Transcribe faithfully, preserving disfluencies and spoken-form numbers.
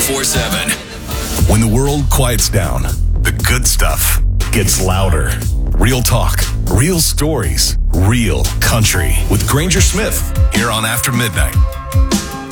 four seven. When the world quiets down, the good stuff gets louder. Real talk, real stories, real country with Granger Smith here on After Midnight.